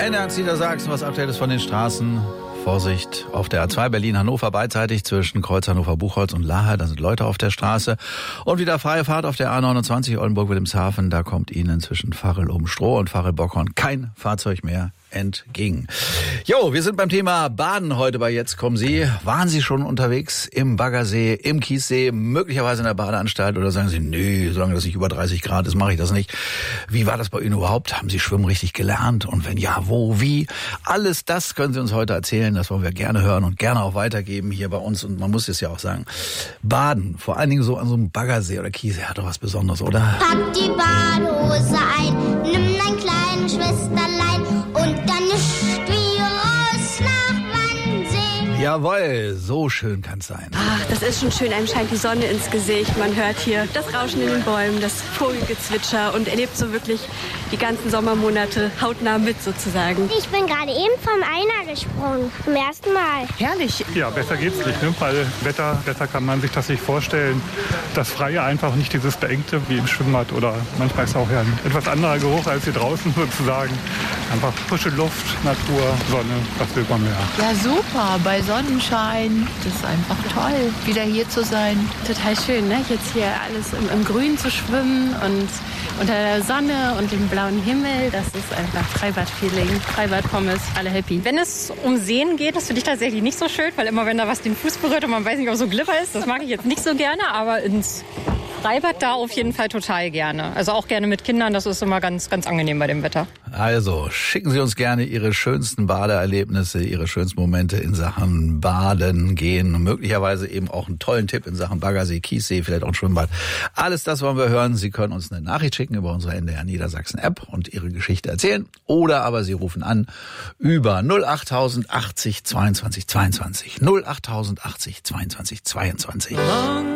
NRZ Niedersachsen, was aktuell ist von den Straßen. Vorsicht auf der A2 Berlin-Hannover beidseitig zwischen Kreuz Hannover-Buchholz und Lahe. Da sind Leute auf der Straße. Und wieder freie Fahrt auf der A29 Oldenburg-Wilhelmshaven. Da kommt Ihnen zwischen Varel-oben-Stroh und Varel-Bockhorn kein Fahrzeug mehr entgegen. Jo, wir sind beim Thema Baden heute bei Jetzt kommen Sie. Waren Sie schon unterwegs im Baggersee, im Kiessee, möglicherweise in der Badeanstalt oder sagen Sie, nee, solange das nicht über 30 Grad ist, mache ich das nicht. Wie war das bei Ihnen überhaupt? Haben Sie Schwimmen richtig gelernt? Und wenn ja, wo, wie? Alles das können Sie uns heute erzählen. Das wollen wir gerne hören und gerne auch weitergeben hier bei uns. Und man muss es ja auch sagen, Baden, vor allen Dingen so an so einem Baggersee oder Kiessee, hat doch was Besonderes, oder? Pack die Badehose ein, nimm dein kleines Schwesterlein und dann ist wie raus nach Wannsee. Jawohl, so schön kann's sein. Ach, das ist schon schön. Einem scheint die Sonne ins Gesicht. Man hört hier das Rauschen in den Bäumen, das Vogelgezwitscher und erlebt so wirklich die ganzen Sommermonate hautnah mit sozusagen. Ich bin gerade eben vom Einer gesprungen, zum ersten Mal. Herrlich. Ja, besser geht's nicht, ne? Weil besser kann man sich das nicht vorstellen. Das Freie einfach nicht dieses Beengte wie im Schwimmbad oder manchmal ist auch ja ein etwas anderer Geruch als hier draußen sozusagen. Einfach frische Luft, Natur, Sonne, was will man mehr? Ja, super, bei Sonnenschein. Das ist einfach toll, wieder hier zu sein. Total schön, ne? Jetzt hier alles im Grün zu schwimmen und unter der Sonne und dem blauen Himmel. Das ist einfach Freibad-Feeling. Freibad-Pommes, alle happy. Wenn es um Seen geht, das finde ich tatsächlich nicht so schön, weil immer wenn da was den Fuß berührt und man weiß nicht, ob so Glibber ist, das mag ich jetzt nicht so gerne, aber ins Freibad da auf jeden Fall total gerne. Also auch gerne mit Kindern, das ist immer ganz, ganz angenehm bei dem Wetter. Also, schicken Sie uns gerne Ihre schönsten Badeerlebnisse, Ihre schönsten Momente in Sachen Baden gehen. Und möglicherweise eben auch einen tollen Tipp in Sachen Baggersee, Kiessee, vielleicht auch ein Schwimmbad. Alles das wollen wir hören. Sie können uns eine Nachricht schicken über unsere NDR Niedersachsen App und Ihre Geschichte erzählen. Oder aber Sie rufen an über 08000 80 22 22. 08000 80 22 22.